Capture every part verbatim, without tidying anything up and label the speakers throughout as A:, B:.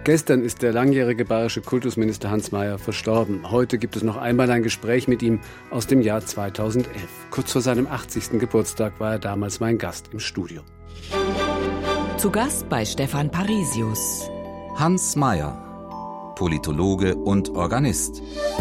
A: Gestern ist der langjährige bayerische Kultusminister Hans Mayer verstorben. Heute gibt es noch einmal ein Gespräch mit ihm aus dem Jahr zweitausendelf. Kurz vor seinem achtzigsten Geburtstag war er damals mein Gast im Studio.
B: Zu Gast bei Stefan Parisius.
C: Hans Mayer, Politologe und Organist.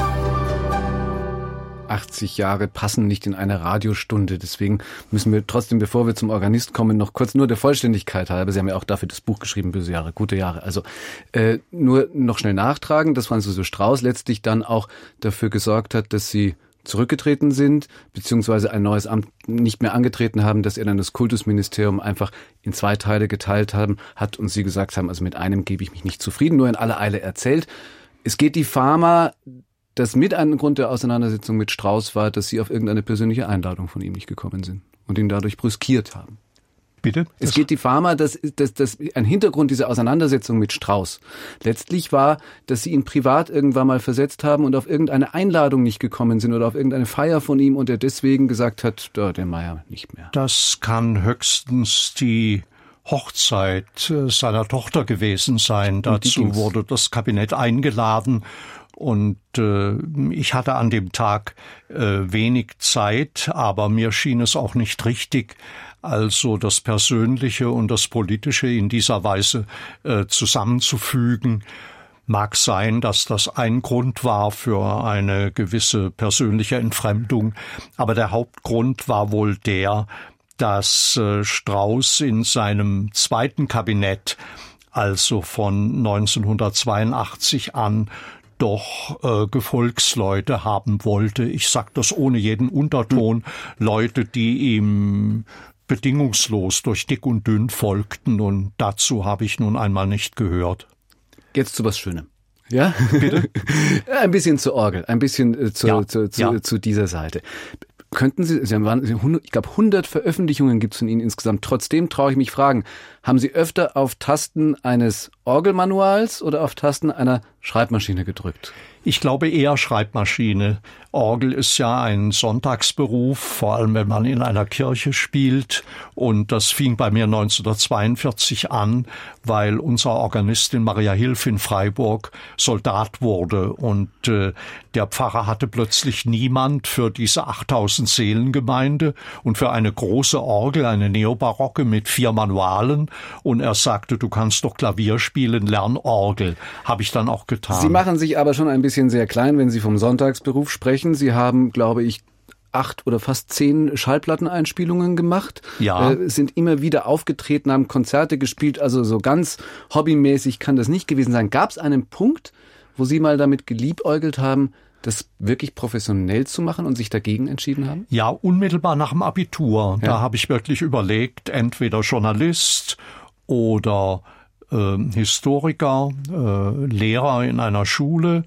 A: achtzig Jahre passen nicht in eine Radiostunde. Deswegen müssen wir trotzdem, bevor wir zum Organist kommen, noch kurz nur der Vollständigkeit halber. Sie haben ja auch dafür das Buch geschrieben, Böse Jahre, gute Jahre. Also äh, nur noch schnell nachtragen, dass Franz Josef Strauß letztlich dann auch dafür gesorgt hat, dass Sie zurückgetreten sind, beziehungsweise ein neues Amt nicht mehr angetreten haben, dass er dann das Kultusministerium einfach in zwei Teile geteilt haben, hat und Sie gesagt haben, also mit einem gebe ich mich nicht zufrieden, nur in aller Eile erzählt. Es geht die Fama, dass mit ein Grund der Auseinandersetzung mit Strauß war, dass Sie auf irgendeine persönliche Einladung von ihm nicht gekommen sind und ihn dadurch brüskiert haben.
D: Bitte?
A: Es geht die Fama, dass, dass, dass ein Hintergrund dieser Auseinandersetzung mit Strauß letztlich war, dass Sie ihn privat irgendwann mal versetzt haben und auf irgendeine Einladung nicht gekommen sind oder auf irgendeine Feier von ihm und er deswegen gesagt hat, da, der Mayer nicht mehr.
D: Das kann höchstens die Hochzeit seiner Tochter gewesen sein. Dazu wurde das Kabinett eingeladen. Und äh, ich hatte an dem Tag äh, wenig Zeit, aber mir schien es auch nicht richtig, also das Persönliche und das Politische in dieser Weise äh, zusammenzufügen. Mag sein, dass das ein Grund war für eine gewisse persönliche Entfremdung, aber der Hauptgrund war wohl der, dass äh, Strauß in seinem zweiten Kabinett, also von neunzehnhundertzweiundachtzig an, doch äh, Gefolgsleute haben wollte. Ich sage das ohne jeden Unterton. Leute, die ihm bedingungslos durch dick und dünn folgten. Und dazu habe ich nun einmal nicht gehört.
A: Jetzt zu was Schönem. Ja?
D: Bitte?
A: Ein bisschen zur Orgel, ein bisschen äh, zu,
D: ja,
A: zu, zu,
D: ja.
A: zu dieser Seite. Könnten Sie, Sie haben, ich glaube, hundert Veröffentlichungen gibt es von Ihnen insgesamt. Trotzdem traue ich mich fragen, haben Sie öfter auf Tasten eines Orgelmanuals oder auf Tasten einer Schreibmaschine gedrückt?
D: Ich glaube eher Schreibmaschine. Orgel ist ja ein Sonntagsberuf, vor allem wenn man in einer Kirche spielt. Und das fing bei mir neunzehnhundertzweiundvierzig an, weil unser Organist in Mariahilf in Freiburg Soldat wurde. Und äh, der Pfarrer hatte plötzlich niemand für diese achttausend Seelengemeinde und für eine große Orgel, eine Neobarocke mit vier Manualen. Und er sagte, du kannst doch Klavier spielen, lern Orgel. Habe ich dann auch getan.
A: Sie machen sich aber schon ein bisschen sehr klein, wenn Sie vom Sonntagsberuf sprechen. Sie haben, glaube ich, acht oder fast zehn Schallplatteneinspielungen gemacht.
D: Ja.
A: Äh, sind immer wieder aufgetreten, haben Konzerte gespielt. Also so ganz hobbymäßig kann das nicht gewesen sein. Gab es einen Punkt, wo Sie mal damit geliebäugelt haben, das wirklich professionell zu machen und sich dagegen entschieden haben?
D: Ja, unmittelbar nach dem Abitur.
A: Ja.
D: Da habe ich wirklich überlegt, entweder Journalist oder äh, Historiker, äh, Lehrer in einer Schule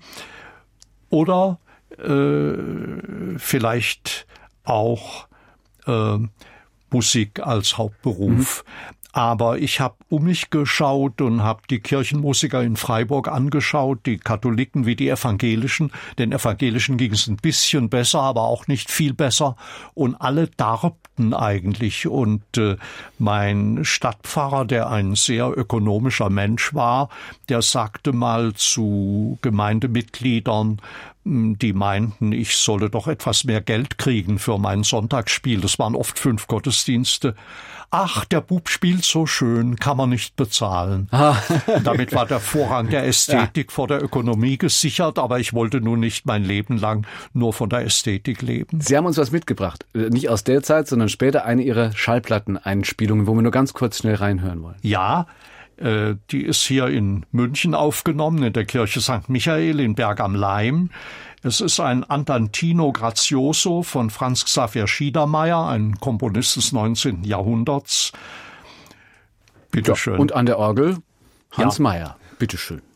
D: oder äh, vielleicht auch äh, Musik als Hauptberuf. Mhm. Aber ich habe um mich geschaut und habe die Kirchenmusiker in Freiburg angeschaut, die Katholiken wie die Evangelischen. Den Evangelischen ging es ein bisschen besser, aber auch nicht viel besser. Und alle darbten eigentlich. Und äh, mein Stadtpfarrer, der ein sehr ökonomischer Mensch war, der sagte mal zu Gemeindemitgliedern, die meinten, ich solle doch etwas mehr Geld kriegen für mein Sonntagsspiel. Das waren oft fünf Gottesdienste. Ach, der Bub spielt so schön, kann man nicht bezahlen. Ah. Damit war der Vorrang der Ästhetik ja. vor der Ökonomie gesichert, aber ich wollte nun nicht mein Leben lang nur von der Ästhetik leben.
A: Sie haben uns was mitgebracht. Nicht aus der Zeit, sondern später eine Ihrer Schallplatteneinspielungen, wo wir nur ganz kurz schnell reinhören wollen.
D: Ja, die ist hier in München aufgenommen, in der Kirche Sankt Michael in Berg am Laim. Es ist ein Andantino Grazioso von Franz Xaver Schiedermeier, ein Komponist des neunzehnten Jahrhunderts. Bitte schön.
A: Ja, und an der Orgel Hans
D: ja.
A: Mayer. Bitte schön.